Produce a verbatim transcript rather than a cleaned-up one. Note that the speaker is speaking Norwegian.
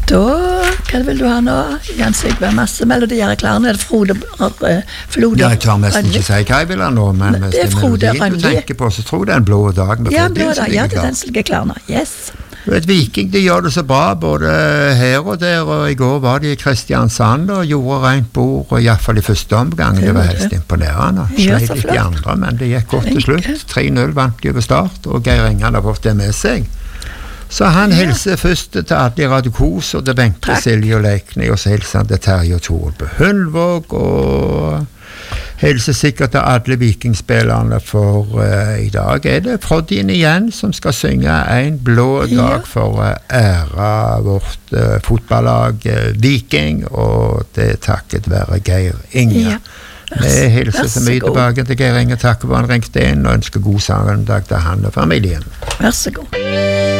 Da, hva vil du ha nå? Ganske sikkert masse melodier i klaren. Er det Frode uh, Flode? Ja, jeg tar nesten ikke si hva jeg vil ha nå, men hvis det er melodien du tenker på, så tror jeg det er en blå dag. Med ja, blå dag, ja, det er den som ligger klar nå. Yes. Du vet, Viking, de gjør det så bra, både her og der, og i går var de i Kristiansand og gjorde rent bord, og i hvert fall i første omgang, det var helst imponerende. Sleit litt i andre, men det gikk godt til slutt. tre null vant de over start, og Geir Engan har fått det med seg. Så han ja. hilser først til Adli Radukos og til Benke Silje og Leikne, og så hilser han til Terje og Tore på Hundvåg, og hilser sikkert til alle vikingspillerne, for uh, i dag er det Froddien igjen som skal synge en blå dag for å uh, ære vårt uh, fotballag uh, Viking, og det er takket være Geir Inge. Ja. Vi hilser så mye tilbake til Geir Inge, takker for han ringte inn, og ønsker god sammendag til han og familien. Vær så god.